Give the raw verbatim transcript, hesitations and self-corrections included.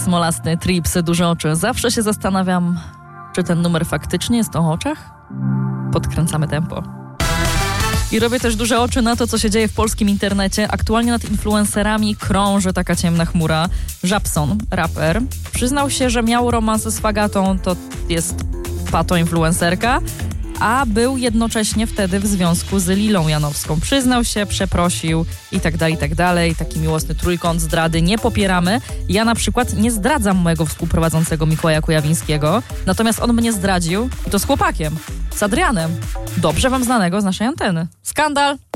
Smolasty, Trips, Duże oczy. Zawsze się zastanawiam, czy ten numer faktycznie jest o oczach? Podkręcamy tempo. I robię też duże oczy na to, co się dzieje w polskim internecie. Aktualnie nad influencerami krąży taka ciemna chmura. Żabson, raper, przyznał się, że miał romans z Fagatą, to jest pato-influencerka, a był jednocześnie wtedy w związku z Lilą Janowską. Przyznał się, przeprosił i tak dalej, i tak dalej. Taki miłosny trójkąt zdrady nie popieramy. Ja na przykład nie zdradzam mojego współprowadzącego Mikołaja Kujawińskiego, natomiast on mnie zdradził i to z chłopakiem, z Adrianem, dobrze wam znanego z naszej anteny. Skandal!